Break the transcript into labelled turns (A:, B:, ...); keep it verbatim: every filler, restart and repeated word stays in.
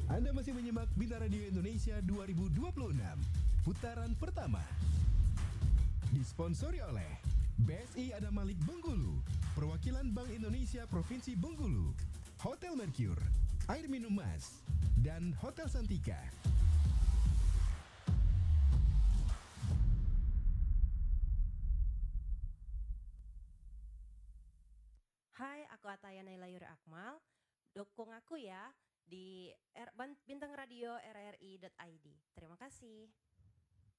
A: Anda masih menyimak Bintang Radio Indonesia dua ribu dua puluh enam, putaran pertama. Disponsori oleh B S I Adam Malik Bengkulu, Perwakilan Bank Indonesia Provinsi Bengkulu, Hotel Mercure, Air Minum Mas, dan Hotel Santika.
B: Hai, aku Ataya Naila Yuri Akmal. Dukung aku ya di Bintang Radio R R I dot I D. Terima kasih.